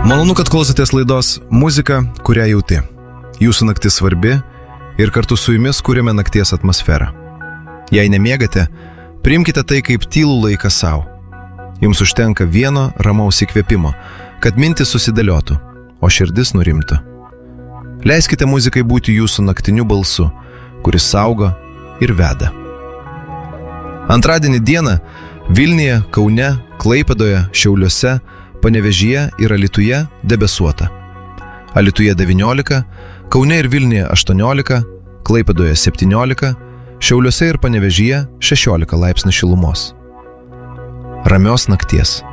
Malonu, kad klausotės laidos Muzika, kurią jauti. Jūsų naktis svarbi ir kartu su jumis kuriame nakties atmosferą. Jei nemiegate, priimkite tai kaip tylų laiką savo. Jums užtenka vieno ramaus įkvėpimo, kad mintis susidėliotų, o širdis nurimtų. Leiskite muzikai būti jūsų naktiniu balsu, kuris saugo ir veda. Antradienį dieną Vilniuje, Kaune, Klaipėdoje, Šiauliuose, Panevėžyje ir Alytuje debesuota. Alytuje 19, Kaune ir Vilniuje 18, Klaipėdoje 17, Šiauliuose ir Panevėžyje 16 laipsnių šilumos. Ramios nakties.